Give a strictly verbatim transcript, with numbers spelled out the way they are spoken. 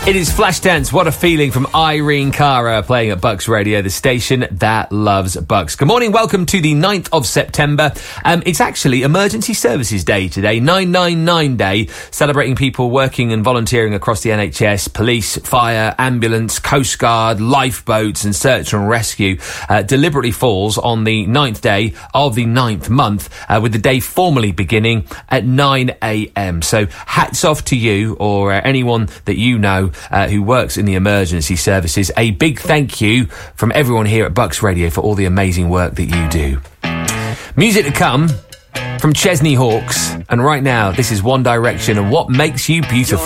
It is Flashdance, What a Feeling from Irene Cara playing at Bucks Radio, the station that loves Bucks. Good morning, welcome to the ninth of September. Um, it's actually Emergency Services Day today, nine nine nine Day, celebrating people working and volunteering across the N H S, police, fire, ambulance, coast guard, lifeboats and search and rescue. Uh, deliberately falls on the ninth day of the ninth month, uh, with the day formally beginning at nine a.m. So hats off to you or uh, anyone that you know Uh, who works in the emergency services. A big thank you from everyone here at Bucks Radio for all the amazing work that you do. Music to come from Chesney Hawkes, and right now this is One Direction and What Makes You Beautiful.